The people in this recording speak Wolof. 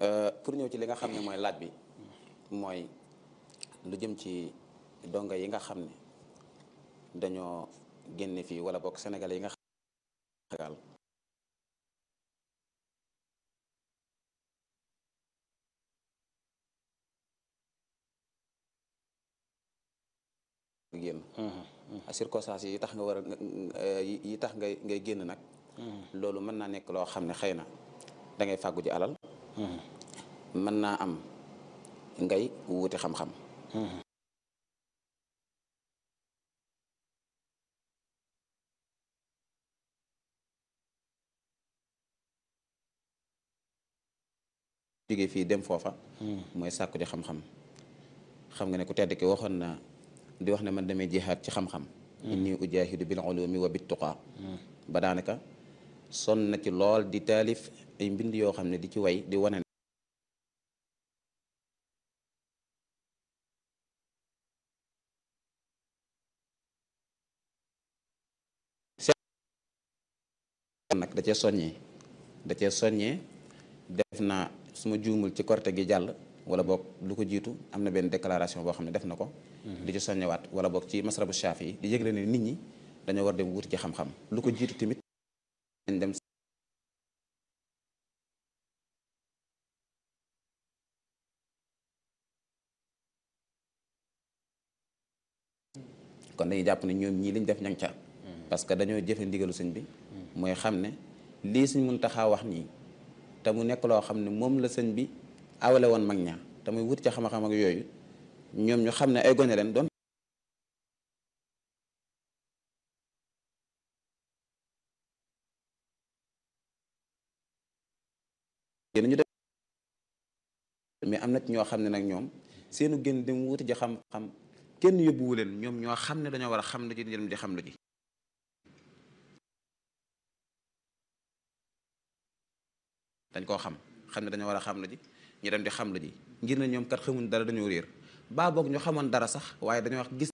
pour ñëw ci li nga xam ne mooy laaj bi mooy lu jëm ci donga yi nga xam ne dañoo génne fii wala bokk sénégalais yi nga xam génn circonstances yi tax nga war a yi tax ngay génn nag loolu mën naa nekk loo xam ne xëy na da ngay fàggu ji alal mën naa am ngay wuti xam-xam jóge fii dem foofa mooy sàkku ji xam-xam xam nga ne ku tedd ki waxoon na di wax ne man demee jihaad ci xam-xam inni ujaahidu bil ulumi wa bit tuqaa ba daanaka sonn na ci lool di taalif ay mbind yoo xam ne di ci way di wane nag da cee soññee def naa su ma juumul ci korte gi jàll wala boog lu ko jiitu am na benn déclaration boo xam ne def na ko di ci soññewaat wala boog ci masrabu Shaafi yi di yëgle ne nit ñi dañoo war dem wuti ci xam-xam lu ko jiitu tamit dañ dem kon dañuy jàpp ne ñoom ñii liñ def ñang ca parce que dañoo jëfe ndigalu sëñ bi mooy xam ne lii Sëñ Muntaxa wax nii te mu nekk loo xam ne moom la sëñ bi awale woon mag ña te muy wuti ca xam-xam ak yooyu ñoom ñu xam ne ay gone leen doon ñu def mais am na ci ñoo xam ne nag ñoom seenu gën dem wuti ji xam-xam kenn yóbbuwu leen ñoom ñoo xam ne dañoo war a xam lu ji dem di xam lu ji dañ koo xam ne dañoo war a xam lu ji ñu dem di xam lu ji ngir ne ñoom kat xamuñ dara dañoo réer baa boog ñu xamoon dara sax waaye dañoo wax gis